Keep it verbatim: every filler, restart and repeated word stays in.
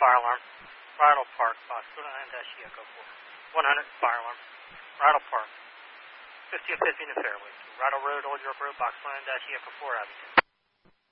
fire alarm. Bridle Park, box two nine dash Echo four. one hundred, fire alarm. Bridle Park, fifteen fifteen in Fairway. Bridle Road, Old York Road, box two nine dash Echo four, Abington.